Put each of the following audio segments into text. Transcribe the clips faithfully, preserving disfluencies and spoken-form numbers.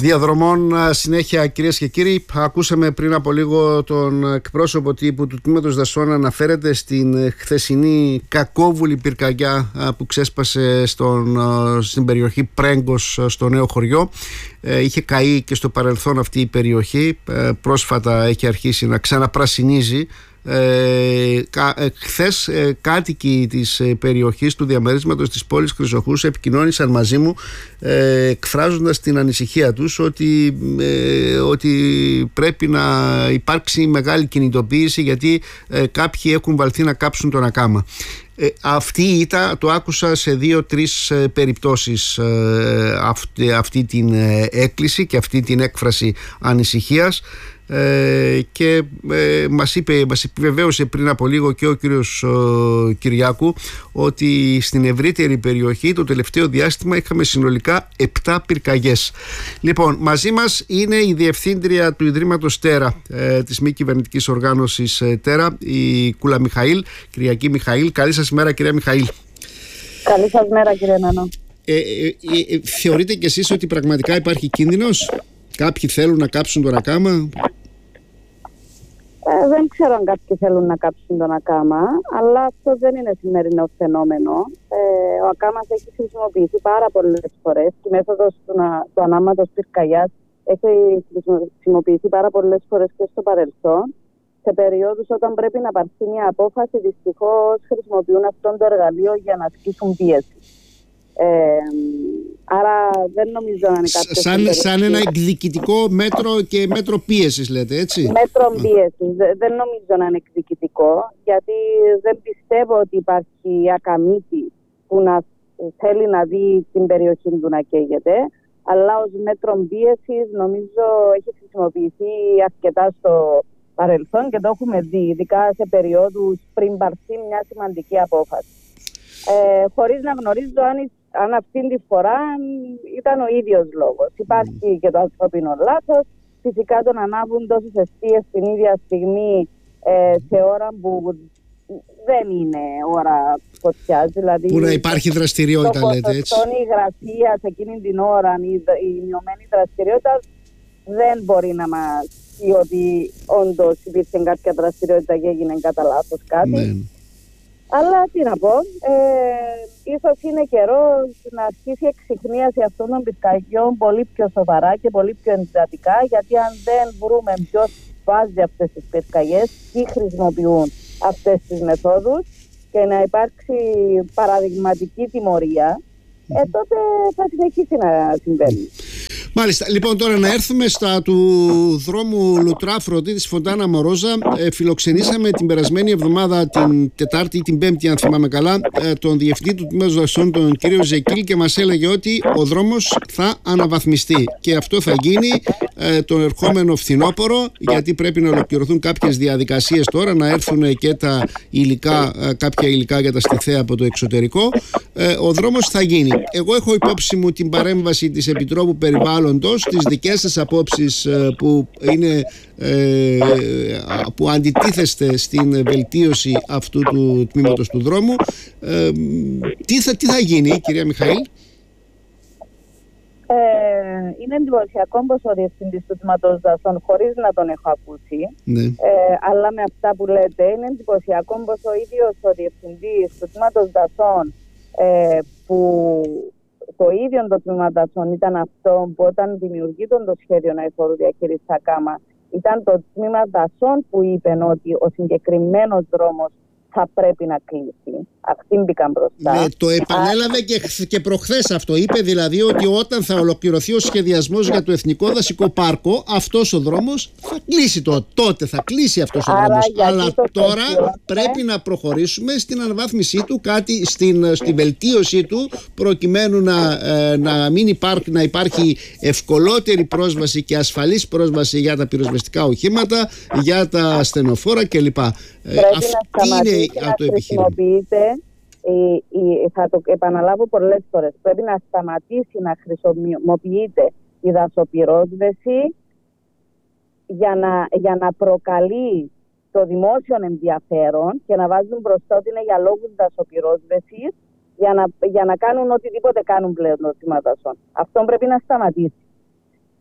Διαδρομών συνέχεια, κυρίες και κύριοι. Ακούσαμε πριν από λίγο τον εκπρόσωπο τύπου του Τμήματος Δασών να αναφέρεται στην χθεσινή κακόβουλη πυρκαγιά που ξέσπασε στον, στην περιοχή Πρέγκος, στο νέο χωριό. Είχε καεί και στο παρελθόν αυτή η περιοχή. Πρόσφατα έχει αρχίσει να ξαναπρασινίζει. Ε, κα, ε, χθες ε, κάτοικοι της ε, περιοχής του διαμερίσματος της πόλης Χρυσοχούς επικοινώνησαν μαζί μου, ε, εκφράζοντας την ανησυχία τους ότι, ε, ότι πρέπει να υπάρξει μεγάλη κινητοποίηση, γιατί ε, κάποιοι έχουν βαλθεί να κάψουν τον ακάμα. Ε, αυτή ήταν, το άκουσα σε δύο-τρεις ε, περιπτώσεις ε, αυτή, αυτή την ε, έκκληση και αυτή την έκφραση ανησυχίας. Ε, και ε, μας είπε, μας επιβεβαίωσε πριν από λίγο και ο κύριος ο, Κυριάκου, ότι στην ευρύτερη περιοχή το τελευταίο διάστημα είχαμε συνολικά επτά πυρκαγιές. Λοιπόν, μαζί μας είναι η Διευθύντρια του Ιδρύματος Τέρα, ε, της μη κυβερνητικής οργάνωσης ε, Τέρα, η Κούλα Μιχαήλ, Κυριακή Μιχαήλ. Καλή σας μέρα, κυρία Μιχαήλ. Καλή σας μέρα, κύριε Νανό. ε, ε, ε, Θεωρείτε κι εσείς ότι πραγματικά υπάρχει κίνδυνος? Κάποιοι θέλουν να κάψουν τον ακάμα? Ε, δεν ξέρω αν κάποιοι θέλουν να κάψουν τον ακάμα, αλλά αυτό δεν είναι σημερινό φαινόμενο. Ε, ο ακάμας έχει χρησιμοποιηθεί πάρα πολλές φορές και η μέθοδος του, του ανάματος πυρκαγιάς έχει χρησιμοποιηθεί πάρα πολλές φορές και στο παρελθόν. Σε περιόδους όταν πρέπει να πάρθει μια απόφαση, δυστυχώς χρησιμοποιούν αυτό το εργαλείο για να ασκήσουν πίεση. Ε, άρα δεν νομίζω να είναι κάποιο. Σαν, σαν ένα εκδικητικό μέτρο και μέτρο πίεσης, λέτε, έτσι? Μέτρο πίεσης. Δεν νομίζω να είναι εκδικητικό, γιατί δεν πιστεύω ότι υπάρχει ακαμίτη που να θέλει να δει την περιοχή του να καίγεται. Αλλά ως μέτρο πίεσης νομίζω έχει χρησιμοποιηθεί αρκετά στο παρελθόν και το έχουμε δει, ειδικά σε περιόδους πριν πάρθει μια σημαντική απόφαση. Ε, χωρίς να γνωρίζω αν, αν αυτή τη φορά ήταν ο ίδιος λόγος. Υπάρχει και το ανθρώπινο λάθος. Φυσικά τον ανάβουν τόσες εστίες την ίδια στιγμή, ε, σε ώρα που δεν είναι ώρα φωτιάς. Δηλαδή, που να υπάρχει δραστηριότητα, το λέτε, έτσι. η υγρασία σε εκείνη την ώρα, η, η μειωμένη δραστηριότητα δεν μπορεί να μας πει ότι όντως υπήρχε κάποια δραστηριότητα και έγινε κατά λάθος κάτι. Ναι. Αλλά τι να πω, ε, ίσως είναι καιρό να αρχίσει η εξιχνίαση αυτών των πυρκαγιών πολύ πιο σοβαρά και πολύ πιο εντατικά, γιατί αν δεν βρούμε ποιος βάζει αυτές τις πυρκαγιές, τι χρησιμοποιούν αυτές τις μεθόδους και να υπάρξει παραδειγματική τιμωρία, ε, τότε θα συνεχίσει να συμβαίνει. Μάλιστα. Λοιπόν, τώρα να έρθουμε στα του δρόμου Λουτρά-Φροντίδη της Φοντάνα Μορόζα. Ε, φιλοξενήσαμε την περασμένη εβδομάδα, την Τετάρτη ή την Πέμπτη, αν θυμάμαι καλά, ε, τον διευθυντή του Τμήματος Δασών, τον κύριο Ζεκίλ, και μας έλεγε ότι ο δρόμος θα αναβαθμιστεί. Και αυτό θα γίνει ε, τον ερχόμενο φθινόπωρο, γιατί πρέπει να ολοκληρωθούν κάποιες διαδικασίες τώρα, να έρθουν και τα υλικά, ε, κάποια υλικά για τα στιθέα από το εξωτερικό. Ε, ο δρόμος θα γίνει. Εγώ έχω υπόψη μου την παρέμβαση της Επιτρόπου Περιβάλλοντος, τις δικές σας απόψεις που, είναι, ε, που αντιτίθεστε στην βελτίωση αυτού του τμήματος του δρόμου. Ε, τι, θα, τι θα γίνει, κυρία Μιχαήλ? Ε, είναι εντυπωσιακό πως ο διευθυντής του Τμήματος Δασών, χωρίς να τον έχω ακούσει, ναι. ε, αλλά με αυτά που λέτε, είναι εντυπωσιακό πως ο ίδιος ο διευθυντής του Τμήματος Δασών, ε, που το ίδιο το τμήμα δασών ήταν αυτό που όταν δημιουργείται το σχέδιο αηφόρου διαχείρισης ακάμα, ήταν το τμήμα δασών που είπε ότι ο συγκεκριμένος δρόμος θα πρέπει να κλείσει. Αυτήν μπήκαν μπροστά. Ναι, το επανέλαβε και, και προχθές αυτό. Είπε δηλαδή ότι όταν θα ολοκληρωθεί ο σχεδιασμός για το Εθνικό Δασικό Πάρκο, αυτός ο δρόμος θα κλείσει το, τότε. Θα κλείσει αυτός ο Άρα, δρόμος. Αλλά τώρα σχεδιασμό, πρέπει να προχωρήσουμε στην αναβάθμισή του, κάτι, στην, στην βελτίωσή του, προκειμένου να, ε, να, μην υπάρχει, να υπάρχει ευκολότερη πρόσβαση και ασφαλής πρόσβαση για τα πυροσβεστικά οχήματα, για τα ασθενοφόρα κλπ. Πρέπει αυτή να είναι το επιχείρημα. Θα το επαναλάβω πολλές φορές. Πρέπει να σταματήσει να χρησιμοποιείται η δασοπυρόσβεση για να, για να προκαλεί το δημόσιο ενδιαφέρον και να βάζουν μπροστά ότι είναι για λόγους δασοπυρόσβεσης, για να, για να κάνουν οτιδήποτε κάνουν πλέον το τμήμα δασών. Αυτό πρέπει να σταματήσει.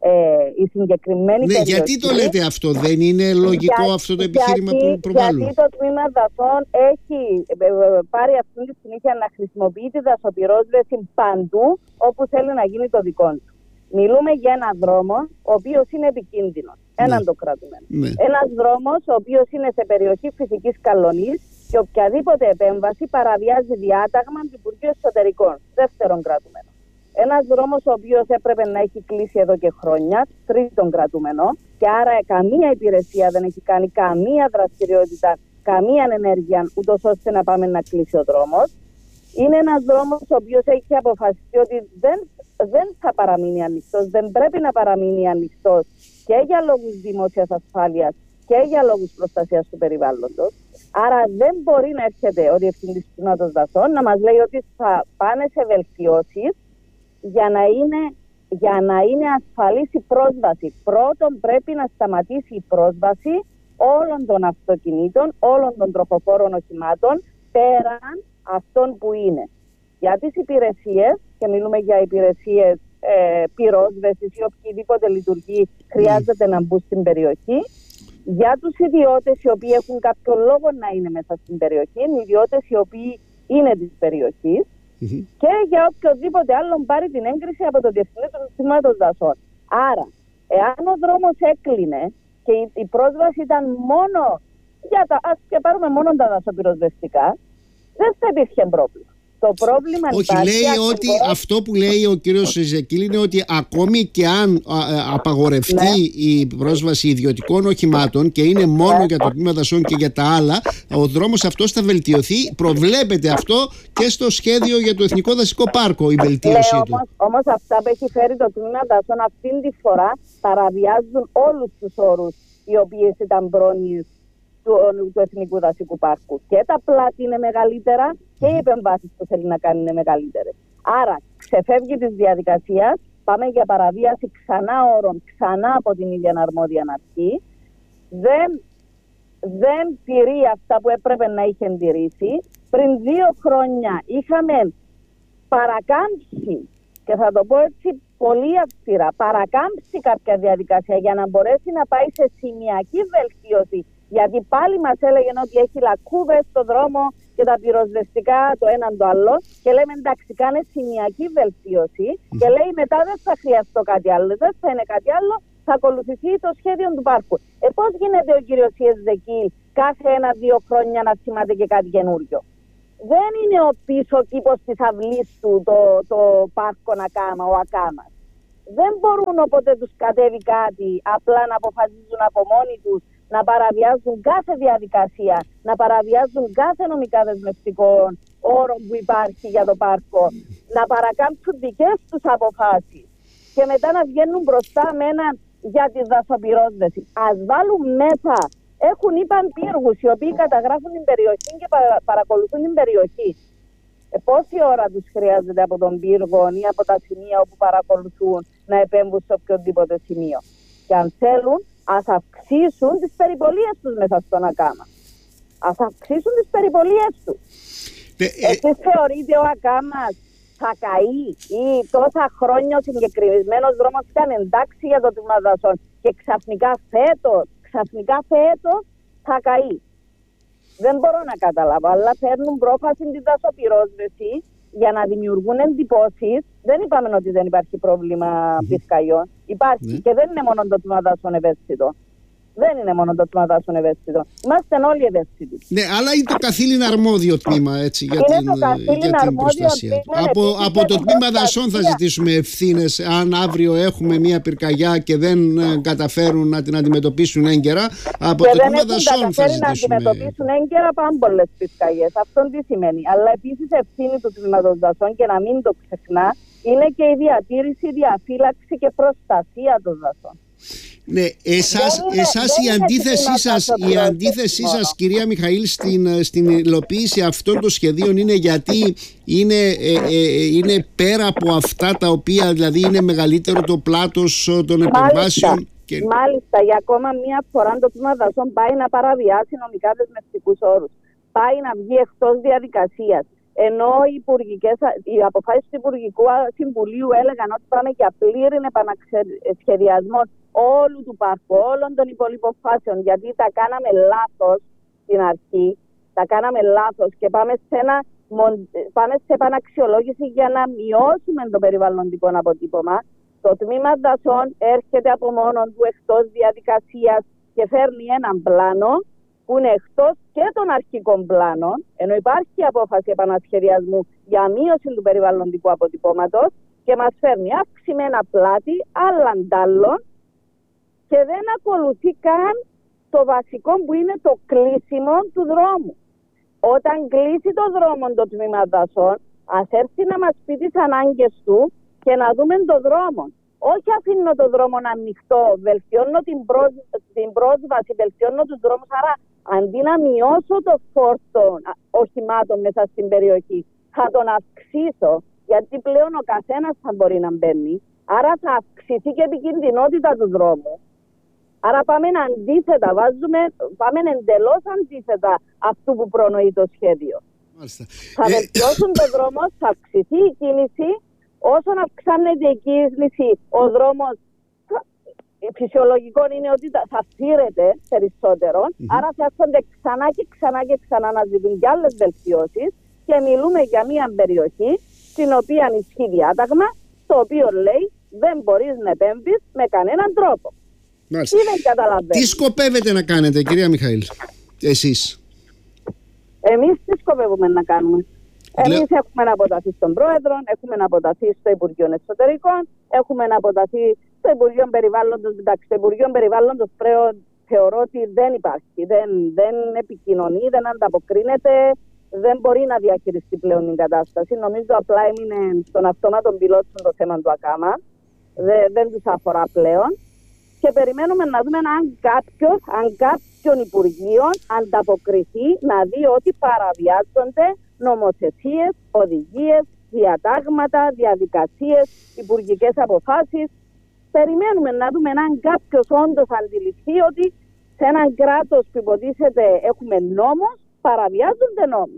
ε, η συγκεκριμένη ναι, περιοχή. Γιατί το λέτε αυτό, δεν είναι λογικό για, αυτό το επιχείρημα γιατί, που προβάλλουν? Γιατί το τμήμα δασών έχει πάρει αυτή τη συνήθεια να χρησιμοποιεί τη δασοπυρόσβεση παντού όπου θέλει να γίνει το δικό του. Μιλούμε για έναν δρόμο ο οποίος είναι επικίνδυνος, ναι. έναν το κρατούμενο. Ναι. Ένας δρόμος ο οποίος είναι σε περιοχή φυσικής καλονής και οποιαδήποτε επέμβαση παραβιάζει διάταγμα του Υπουργείου Εσωτερικών, δεύτερον κρατούμενο. Ένας δρόμος ο οποίος έπρεπε να έχει κλείσει εδώ και χρόνια, τρίτον κρατούμενο, και άρα καμία υπηρεσία δεν έχει κάνει καμία δραστηριότητα, καμία ενέργεια, ούτως ώστε να πάμε να κλείσει ο δρόμος. Είναι ένας δρόμος ο οποίος έχει αποφασιστεί ότι δεν, δεν θα παραμείνει ανοιχτός, δεν πρέπει να παραμείνει ανοιχτός και για λόγους δημόσιας ασφάλειας και για λόγους προστασίας του περιβάλλοντος. Άρα δεν μπορεί να έρχεται ο Διευθυντής του Τμήματος Δασών να μας λέει ότι θα πάνε σε βελτιώσεις για να είναι, για να είναι ασφαλής η πρόσβαση. Πρώτον πρέπει να σταματήσει η πρόσβαση όλων των αυτοκινήτων, όλων των τροχοφόρων οχημάτων πέραν αυτών που είναι. Για τις υπηρεσίες, και μιλούμε για υπηρεσίες ε, πυρόσβεσης ή οποιαδήποτε λειτουργεί χρειάζεται να μπουν στην περιοχή. Για τους ιδιώτες οι οποίοι έχουν κάποιο λόγο να είναι μέσα στην περιοχή, οι ιδιώτες οι οποίοι είναι της περιοχής, mm-hmm. και για οποιοδήποτε άλλον πάρει την έγκριση από το Διευθυντή του Τμήματος Δασών. Άρα, εάν ο δρόμος έκλεινε και η, η πρόσβαση ήταν μόνο για τα, ας και πάρουμε μόνο τα δασοπυροσβεστικά, δεν θα υπήρχε πρόβλημα. Το πρόβλημα Όχι, λέει ακριβώς... ότι αυτό που λέει ο κύριος Ζεκίλ είναι ότι ακόμη και αν α, α, απαγορευτεί ναι. η πρόσβαση ιδιωτικών οχημάτων και είναι μόνο ναι. για το τμήμα δασών και για τα άλλα, ο δρόμος αυτός θα βελτιωθεί. Προβλέπεται αυτό και στο σχέδιο για το Εθνικό Δασικό Πάρκο η βελτίωσή ναι, του. Όμως, όμως αυτά που έχει φέρει το τμήμα δασών αυτήν τη φορά παραβιάζουν όλους τους όρους οι οποίες ήταν πρόνοιες Του, του Εθνικού Δασικού Πάρκου. Και τα πλάτη είναι μεγαλύτερα και οι επεμβάσεις που θέλει να κάνει είναι μεγαλύτερες. Άρα ξεφεύγει της διαδικασίας, πάμε για παραβίαση ξανά όρων, ξανά από την ίδια αρμόδια αρχή. Δεν, δεν τηρεί αυτά που έπρεπε να είχε τηρήσει. Πριν δύο χρόνια είχαμε παρακάμψει, και θα το πω έτσι πολύ αυστηρά, παρακάμψει κάποια διαδικασία για να μπορέσει να πάει σε σημειακή βελτίωση. Γιατί πάλι μας έλεγαν ότι έχει λακκούβες στο δρόμο και τα πυροσβεστικά το έναν το άλλο. Και λέμε εντάξει, κάνε σημειακή βελτίωση. Mm. Και λέει μετά δεν θα χρειαστώ κάτι άλλο, δεν θα είναι κάτι άλλο, θα ακολουθηθεί το σχέδιο του πάρκου. Ε, πώς γίνεται ο κύριος Ζεκίλ κάθε ένα-δύο χρόνια να θυμάται και κάτι καινούριο? Δεν είναι ο πίσω κήπος της αυλής του το, το πάρκο Ακάμα, ο Ακάμας. Δεν μπορούν όποτε τους κατέβει κάτι απλά να αποφασίζουν από μόνοι τους να παραβιάζουν κάθε διαδικασία, να παραβιάζουν κάθε νομικά δεσμευτικό όρο που υπάρχει για το πάρκο, να παρακάμψουν δικές τους αποφάσεις και μετά να βγαίνουν μπροστά με ένα για τη δασοπυρόσβεση. Ας βάλουν μέσα, έχουν είπαν πύργους οι οποίοι καταγράφουν την περιοχή και παρα, παρακολουθούν την περιοχή. Ε, πόση ώρα τους χρειάζεται από τον πύργο ή από τα σημεία όπου παρακολουθούν να επέμβουν σε οποιοδήποτε σημείο? Και αν θέλουν, ας αυξήσουν τις περιπολίες τους μέσα στον Ακάμα. Ας αυξήσουν τις περιπολίες τους. Ε, ε... Εσείς θεωρείτε ο Ακάμας θα καεί ή τόσα χρόνια ο συγκεκριμένος δρόμος ήταν εντάξει για το τμήμα δασών και ξαφνικά φέτος, ξαφνικά φέτος θα καεί? Δεν μπορώ να καταλάβω, αλλά φέρνουν πρόφαση την δασοπυρόσβεση για να δημιουργούν εντυπώσεις. Δεν είπαμε ότι δεν υπάρχει πρόβλημα mm-hmm. πυρκαγιών. Υπάρχει mm-hmm. και δεν είναι μόνο το τμήμα δασών ευαίσθητο. Δεν είναι μόνο το τμήμα δάσων ευαίσθητο. Είμαστε όλοι ευαίσθητοι. Ναι, αλλά είναι το καθήλυνα αρμόδιο τμήμα έτσι, για, την, για την προστασία. Από, από το τμήμα δασών θα ζητήσουμε ευθύνες αν αύριο έχουμε μια πυρκαγιά και δεν καταφέρουν να την αντιμετωπίσουν έγκαιρα. Από και το τμήμα δασών θα ζητήσουμε. να αντιμετωπίσουν έγκαιρα πάμπολες πυρκαγιές. Αυτό τι σημαίνει? Αλλά επίσης ευθύνη του τμήματος δασών, και να μην το ξεχνά, είναι και η διατήρηση, διαφύλαξη και προστασία των δασών. Ναι, εσάς, είναι, εσάς η αντίθεσή σας, η αντίθεσή σας κυρία Μιχαήλ στην, στην υλοποίηση αυτών των σχεδίων είναι γιατί είναι, ε, ε, είναι πέρα από αυτά τα οποία δηλαδή είναι μεγαλύτερο το πλάτος των επεμβάσεων. Και... Μάλιστα, για ακόμα μία φορά το τμήμα δασών πάει να παραβιάσει νομικά δεσμευτικούς όρους. Πάει να βγει εκτός διαδικασίας. Ενώ οι, υπουργικές, οι αποφάσεις του Υπουργικού Συμβουλίου έλεγαν ότι πάμε για πλήρη επανασχεδιασμό όλου του πάρκου, όλων των υπολείπων φάσεων, γιατί τα κάναμε λάθος στην αρχή, τα κάναμε λάθος και πάμε σε, ένα, πάμε σε επαναξιολόγηση για να μειώσουμε το περιβαλλοντικό αποτύπωμα. Το τμήμα δασών έρχεται από μόνο του εκτός διαδικασίας και φέρνει έναν πλάνο που είναι εκτός και των αρχικών πλάνων, ενώ υπάρχει απόφαση επανασχεδιασμού για μείωση του περιβαλλοντικού αποτυπώματος και μας φέρνει αυξημένα πλάτη άλλων τάλλων και δεν ακολουθεί καν το βασικό που είναι το κλείσιμο του δρόμου. Όταν κλείσει το δρόμο το τμήμα δασών, ας έρθει να μας πει τις ανάγκες του και να δούμε το δρόμο. Όχι αφήνω το δρόμο ανοιχτό, βελτιώνω την, προσ... την πρόσβαση, βελτιώνω τους δρόμους, άρα αντί να μειώσω το φόρτο οχημάτων μέσα στην περιοχή, θα τον αυξήσω, γιατί πλέον ο καθένας θα μπορεί να μπαίνει, άρα θα αυξηθεί και η επικινδυνότητα του δρόμου. Άρα πάμε αντίθετα, βάζουμε, πάμε εντελώς αντίθετα αυτού που προνοεί το σχέδιο. Μάλιστα. Θα ε... βελτιώσουν το δρόμο, θα αυξηθεί η κίνηση. Όσον αυξάνεται η κίνηση, ο δρόμος φυσιολογικό είναι ότι θα φύρεται περισσότερο, mm-hmm. άρα θα έρχονται ξανά και ξανά και ξανά να ζητούν και άλλες βελτιώσεις και μιλούμε για μια περιοχή στην οποία ισχύει διάταγμα, το οποίο λέει δεν μπορείς να επέμβεις με κανέναν τρόπο. Μάλιστα. Τι, δεν καταλαβαίνω. Τι σκοπεύετε να κάνετε, κυρία Μιχαήλ, εσείς? Εμείς τι σκοπεύουμε να κάνουμε? Εμείς έχουμε να αποταθεί στον Πρόεδρο, έχουμε να αποταθεί στο Υπουργείο Εσωτερικών, έχουμε να αποταθεί στο Υπουργείο Περιβάλλοντος. Εντάξει, το Υπουργείο Περιβάλλοντος πλέον θεωρώ ότι δεν υπάρχει, δεν, δεν επικοινωνεί, δεν ανταποκρίνεται, δεν μπορεί να διαχειριστεί πλέον την κατάσταση. Νομίζω απλά έμεινε στον αυτόματο πιλότο το θέμα του ΑΚΑΜΑ, δεν, δεν τους αφορά πλέον. Και περιμένουμε να δούμε αν κάποιος, αν κάποιον Υπουργείο ανταποκριθεί να δει ότι παραβιάζονται νομοθεσίες, οδηγίες, διατάγματα, διαδικασίες, υπουργικές αποφάσεις. Περιμένουμε να δούμε αν κάποιος όντως αντιληφθεί ότι σε έναν κράτος που υποτίθεται έχουμε νόμος, παραβιάζονται νόμοι.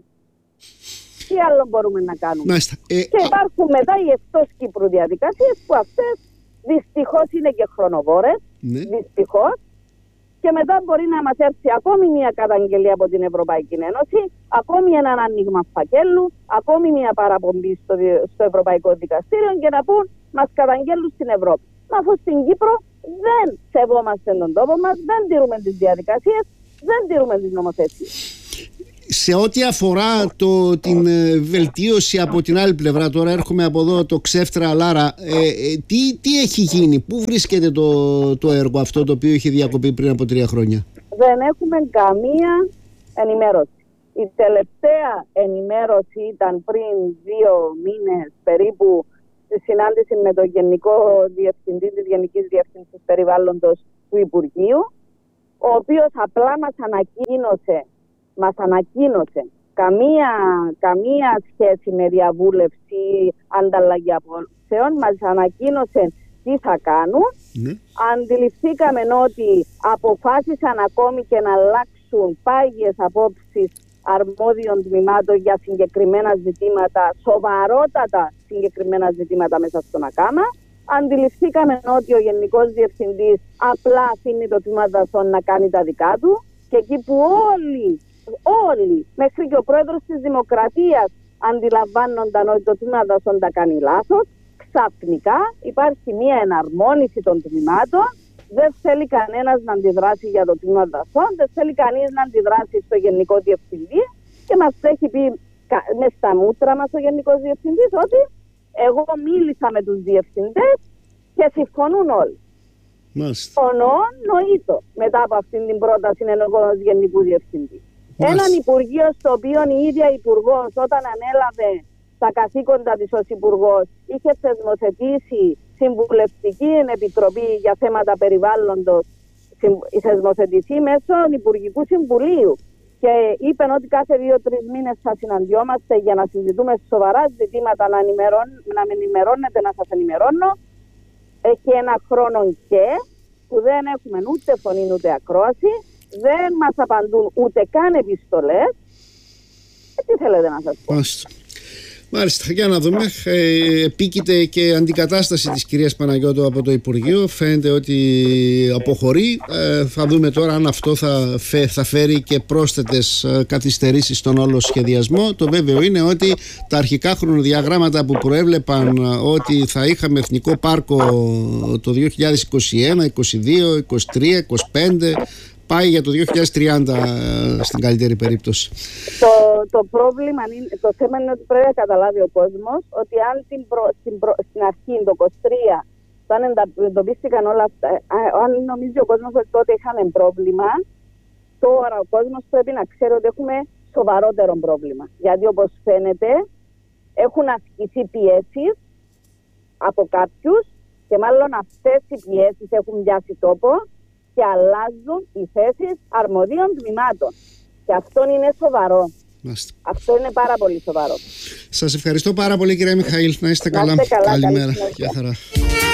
Τι άλλο μπορούμε να κάνουμε? Ε, και υπάρχουν α... μετά οι εκτός Κύπρου διαδικασίες που αυτές δυστυχώς είναι και χρονοβόρες, ναι. δυστυχώς. Και μετά μπορεί να μας έρθει ακόμη μια καταγγελία από την Ευρωπαϊκή Ένωση, ακόμη ένα άνοιγμα φακέλου, ακόμη μια παραπομπή στο, στο Ευρωπαϊκό Δικαστήριο και να πούν μας καταγγέλουν στην Ευρώπη. Μα αφού στην Κύπρο δεν σεβόμαστε τον τόπο μας, δεν τηρούμε τις διαδικασίες, δεν τηρούμε τις νομοθεσίες. Σε ό,τι αφορά το, την ε, βελτίωση από την άλλη πλευρά, τώρα έρχομαι από εδώ το Ξέφτρα Λάρα, ε, ε, τι, τι έχει γίνει, πού βρίσκεται το, το έργο αυτό το οποίο είχε διακοπεί πριν από τρία χρόνια? Δεν έχουμε καμία ενημέρωση. Η τελευταία ενημέρωση ήταν πριν δύο μήνες περίπου, στη συνάντηση με τον Γενικό Διευθυντή της Γενικής Διεύθυνσης Περιβάλλοντος του Υπουργείου, ο οποίος απλά μας ανακοίνωσε Μας ανακοίνωσε καμία, καμία σχέση με διαβούλευση, ανταλλαγή απόψεων. Μας ανακοίνωσε τι θα κάνουν. Mm. Αντιληφθήκαμε ότι αποφάσισαν ακόμη και να αλλάξουν πάγιες απόψεις αρμόδιων τμήματων για συγκεκριμένα ζητήματα, σοβαρότατα συγκεκριμένα ζητήματα μέσα στον ΑΚΑΜΑ. Αντιληφθήκαμε ότι ο Γενικός Διευθυντής απλά αφήνει το τμήμα δασών να κάνει τα δικά του και εκεί που όλοι Όλοι, μέχρι και ο πρόεδρος της Δημοκρατίας αντιλαμβάνονταν ότι το τμήμα δασών τα κάνει λάθος, ξαφνικά υπάρχει μία εναρμόνιση των τμήματων, δεν θέλει κανένας να αντιδράσει για το τμήμα δασών, δεν θέλει κανείς να αντιδράσει στο Γενικό Διευθυντή και μας έχει πει με στα μούτρα μας ο Γενικός Διευθυντής ότι εγώ μίλησα με τους διευθυντές και συμφωνούν όλοι. Ονό νοήτο μετά από αυτήν την πρόταση ενός Γενικού Διευθυντή. Έναν Υπουργείο στο οποίο η ίδια Υπουργός όταν ανέλαβε τα καθήκοντα της ως Υπουργός είχε θεσμοθετήσει συμβουλευτική επιτροπή για θέματα περιβάλλοντος, θεσμοθετηθεί μέσω Υπουργικού Συμβουλίου και είπαν ότι κάθε δύο-τρεις μήνες θα συναντιόμαστε για να συζητούμε σοβαρά ζητήματα, να, να με ενημερώνετε, να σας ενημερώνω. Έχει ένα χρόνο και που δεν έχουμε ούτε φωνή ούτε ακρόαση. Δεν μας απαντούν ούτε καν επιστολές. Ε, τι θέλετε να σας πω? Μάλιστα, για να δούμε. Ε, επίκειται και αντικατάσταση της κυρίας Παναγιώτου από το Υπουργείο. Φαίνεται ότι αποχωρεί. Ε, θα δούμε τώρα αν αυτό θα, φε, θα φέρει και πρόσθετες καθυστερήσεις στον όλο σχεδιασμό. Το βέβαιο είναι ότι τα αρχικά χρονοδιαγράμματα που προέβλεπαν ότι θα είχαμε εθνικό πάρκο το δύο χιλιάδες είκοσι ένα, είκοσι δύο, είκοσι τρία, είκοσι πέντε... πάει για το δύο χιλιάδες τριάντα στην καλύτερη περίπτωση. Το, το πρόβλημα είναι, το θέμα είναι ότι πρέπει να καταλάβει ο κόσμος ότι αν την προ, στην, προ, στην αρχή το είκοσι τρία όταν εντοπίστηκαν όλα αυτά, αν νομίζει ο κόσμος ότι τότε είχαμε πρόβλημα, τώρα ο κόσμος πρέπει να ξέρει ότι έχουμε σοβαρότερο πρόβλημα. Γιατί όπως φαίνεται έχουν ασκηθεί πιέσεις από κάποιους και μάλλον αυτές οι πιέσεις έχουν πιάσει τόπο και αλλάζουν οι θέσεις αρμοδίων τμήματων. Και αυτό είναι σοβαρό. Μάλιστα. Αυτό είναι πάρα πολύ σοβαρό. Σας ευχαριστώ πάρα πολύ, κυρία Μιχαήλ. Να είστε καλά. Να είστε καλά. Καλημέρα. Γεια χαρά.